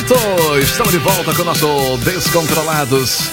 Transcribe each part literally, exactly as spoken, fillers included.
Brito! Estamos de volta com o nosso Descontrolados.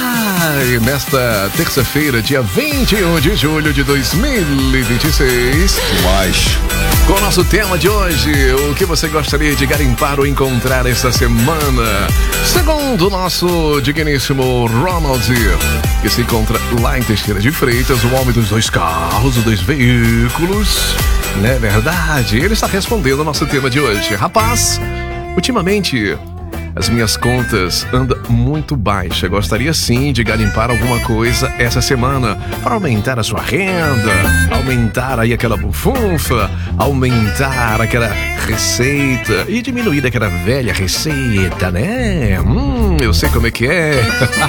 Ai, nesta terça-feira, dia vinte e um de julho de dois mil e vinte e seis. Mais. Com o nosso tema de hoje, o que você gostaria de garimpar ou encontrar esta semana? Segundo o nosso digníssimo Ronald, que se encontra lá em Teixeira de Freitas, o homem dos dois carros, dos dois veículos. Não é verdade? Ele está respondendo ao nosso tema de hoje. Rapaz, ultimamente as minhas contas andam muito baixas. Gostaria sim de garimpar alguma coisa essa semana para aumentar a sua renda, aumentar aí aquela bufunfa, aumentar aquela receita e diminuir aquela velha receita, né? Hum, eu sei como é que é.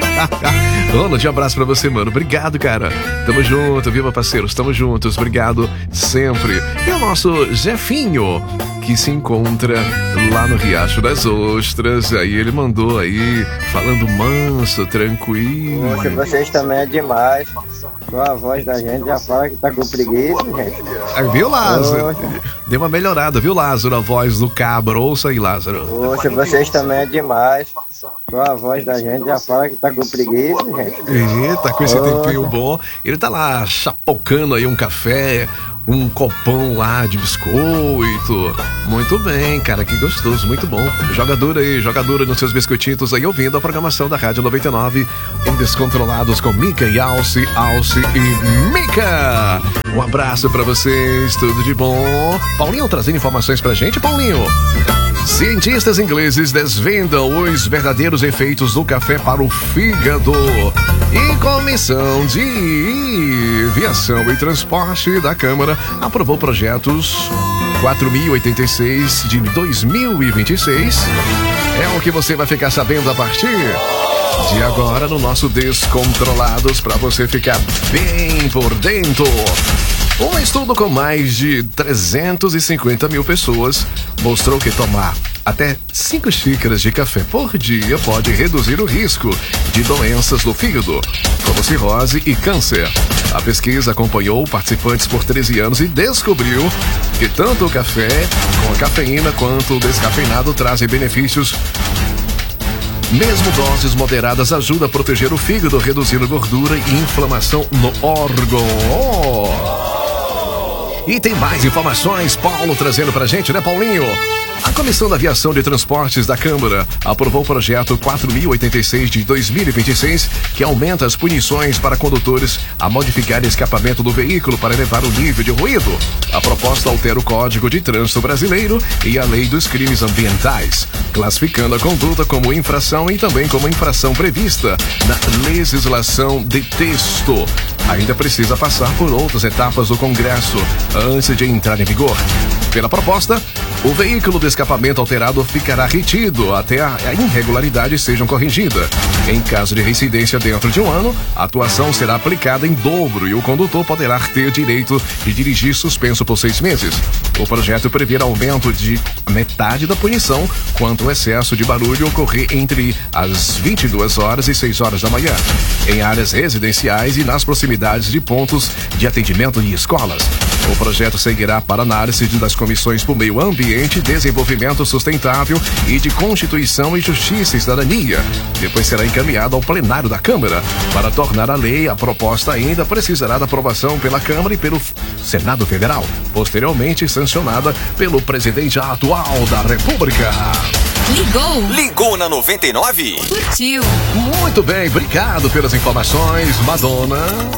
Ronald, um abraço pra você, mano. Obrigado, cara. Tamo junto, viva, parceiros. Tamo juntos. Obrigado sempre. E o nosso Jefinho, que se encontra lá no Riacho das Ostras. Aí ele mandou aí, falando manso, tranquilo. Poxa, vocês também é demais. Com a voz da gente já fala que tá com preguiça, gente. Aí, viu, Lázaro? Poxa. Deu uma melhorada, viu, Lázaro? A voz do cabra. Ouça aí, Lázaro. Poxa, vocês também é demais. Com a voz da gente já fala que tá com preguiça, gente. Eita, com esse tempinho bom. Ele tá lá chapocando aí um café, um copão lá de biscoito. Muito bem, cara, que gostoso, muito bom. Joga dura aí, joga dura nos seus biscoititos aí, ouvindo a programação da Rádio noventa e nove em Descontrolados com Mica e Alce, Alce e Mica. Um abraço pra vocês, tudo de bom. Paulinho trazendo informações pra gente, Paulinho. Cientistas ingleses desvendam os verdadeiros efeitos do café para o fígado. E Comissão de Viação e Transporte da Câmara aprovou projetos quatro mil e oitenta e seis de dois mil e vinte e seis. É o que você vai ficar sabendo a partir de agora no nosso Descontrolados, para você ficar bem por dentro. Um estudo com mais de trezentas e cinquenta mil pessoas mostrou que tomar até cinco xícaras de café por dia pode reduzir o risco de doenças do fígado, como cirrose e câncer. A pesquisa acompanhou participantes por treze anos e descobriu que tanto o café com a cafeína quanto o descafeinado trazem benefícios. Mesmo doses moderadas ajudam a proteger o fígado, reduzindo gordura e inflamação no órgão. Oh! E tem mais informações, Paulo trazendo pra gente, né, Paulinho? A Comissão da Aviação de Transportes da Câmara aprovou o projeto quatro mil e oitenta e seis de dois mil e vinte e seis, que aumenta as punições para condutores a modificar o escapamento do veículo para elevar o nível de ruído. A proposta altera o Código de Trânsito Brasileiro e a Lei dos Crimes Ambientais, classificando a conduta como infração e também como infração prevista na legislação de texto. Ainda precisa passar por outras etapas do Congresso antes de entrar em vigor. Pela proposta, o veículo de escapamento alterado ficará retido até a irregularidade seja corrigida. Em caso de reincidência dentro de um ano, a atuação será aplicada em dobro e o condutor poderá ter direito de dirigir suspenso por seis meses. O projeto prevê aumento de metade da punição quanto o excesso de barulho ocorrer entre as vinte e duas horas e seis horas da manhã, em áreas residenciais e nas proximidades de pontos de atendimento e escolas. O projeto seguirá para análise das comissões por Meio Ambiente, Desenvolvimento Sustentável e de Constituição e Justiça e Cidadania. Depois será encaminhado ao plenário da Câmara. Para tornar a lei, a proposta ainda precisará da aprovação pela Câmara e pelo Senado Federal, posteriormente sancionada pelo presidente atual da República. Ligou. Ligou na noventa e nove. Curtiu. Muito bem, obrigado pelas informações, Madonna.